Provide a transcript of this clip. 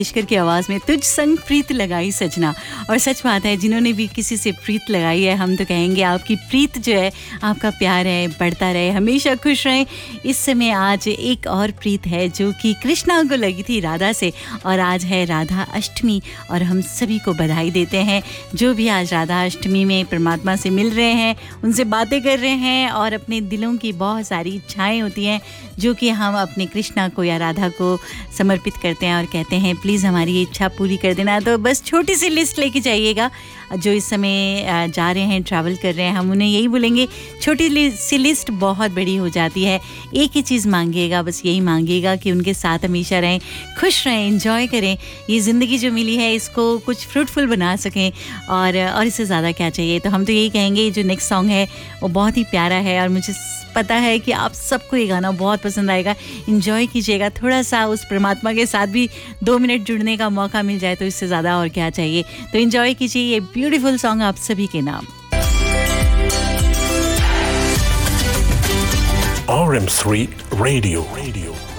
ईश्वर की आवाज़ में तुझ संग प्रीत लगाई सजना। और सच बात है, जिन्होंने भी किसी से प्रीत लगाई है, हम तो कहेंगे आपकी प्रीत जो है, आपका प्यार है, बढ़ता रहे, हमेशा खुश रहें। इस समय आज एक और प्रीत है जो कि कृष्णा को लगी थी राधा से, और आज है राधा अष्टमी, और हम सभी को बधाई देते हैं जो भी आज राधा अष्टमी में परमात्मा से मिल रहे हैं, उनसे बातें कर रहे हैं, और अपने दिलों की बहुत सारी इच्छाएँ होती हैं जो कि हम अपने कृष्णा को या राधा को समर्पित करते हैं और कहते हैं प्लीज़ हमारी ये इच्छा पूरी कर देना। तो बस छोटी सी लिस्ट लेके जाइएगा। जो इस समय जा रहे हैं, ट्रैवल कर रहे हैं, हम उन्हें यही बोलेंगे छोटी सी लिस्ट बहुत बड़ी हो जाती है। एक ही चीज़ मांगिएगा, बस यही मांगिएगा कि उनके साथ हमेशा रहें, खुश रहें, एंजॉय करें। ये ज़िंदगी जो मिली है इसको कुछ फ्रूटफुल बना सकें, और इससे ज़्यादा क्या चाहिए। तो हम तो यही कहेंगे, जो नेक्स्ट सॉन्ग है वो बहुत ही प्यारा है, और मुझे पता है कि आप सबको ये गाना बहुत पसंद आएगा। एंजॉय कीजिएगा, थोड़ा सा उस परमात्मा के साथ भी 2 मिनट जुड़ने का मौका मिल जाए तो इससे ज़्यादा और क्या चाहिए। तो एंजॉय कीजिए ये ब्यूटीफुल सॉन्ग आप सभी के नाम। RM3 Radio.